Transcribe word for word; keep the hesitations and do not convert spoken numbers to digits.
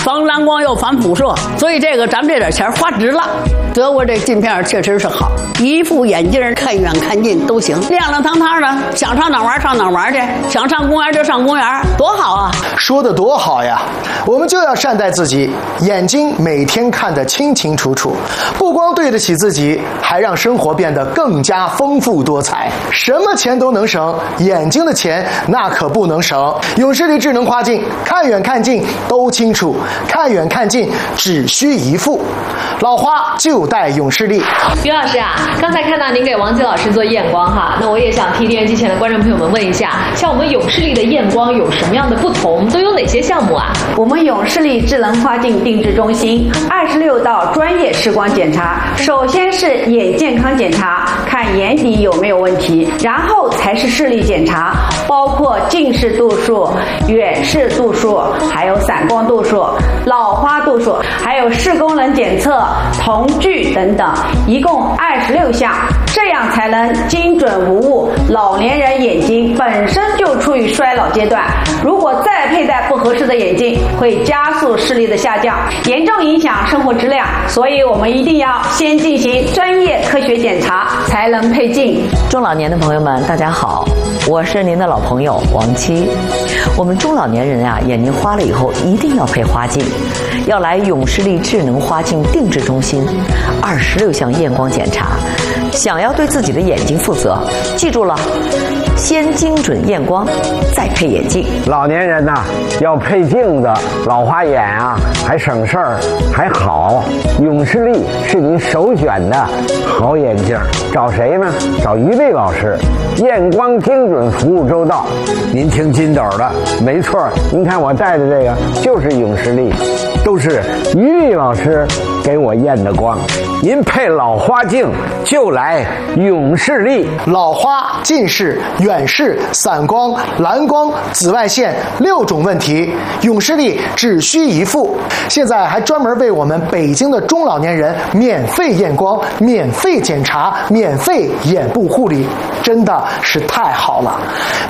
防蓝光又防辐射，所以这个咱们这点钱花值了。德国这镜片确实是好，一副眼镜看远看近都行，亮亮堂堂的，想上哪玩上哪玩去，想上公园就上公园，多好啊！ 说得多好呀！我们就要善待自己，眼睛每天看得清清楚楚，不光对得起自己，还让生活变得更加丰富多彩。什么钱都能省，眼睛的钱那可不能省。永视力智能花镜，看远看近都清楚，看远看近只需一副。老花就戴永视力。 于老师啊，刚才看到您给王吉老师做验光哈，那我也想替电视机前的观众朋友们问一下，像我们永视力的验光有什么样的不同，都有哪些项目啊？ 我们永视力智能花镜定制中心二十六道专业视光检查，首先是眼健康检查，看眼底有没有问题，然后才是视力检查，包括近视度数、远视度数，还有散光度数、老花度数，还有视功能检测、瞳距等等，一共二十六项，这样才能精准无误。老年人眼睛本身就处于衰老阶段，如果再佩戴不合适的眼镜，会加速视力的下降，严重影响生活质量。所以我们一定要先进行专业科学检查，才能配镜。 中老年的朋友们，大家好，我是您的老朋友王七。我们中老年人啊，眼睛花了以后一定要配花镜，要来永视力智能花镜定制中心，二十六项验光检查。想要对自己的眼睛负责，记住了，先精准验光，再配眼镜。 老年人呐、啊，要配镜子，老花眼啊，还省事儿，还好。永视力是您首选的好眼镜，找谁呢？找于丽老师，验光精准，服务周到。您听金斗的，没错，您看我戴的这个就是永视力，都是于丽老师给我验的光。您配老花镜就来永视力。 老花、近视、远视、散光、蓝光、紫外线六种问题，永视力只需一副。现在还专门为我们北京的中老年人免费验光、免费检查、免费眼部护理，真的是太好了。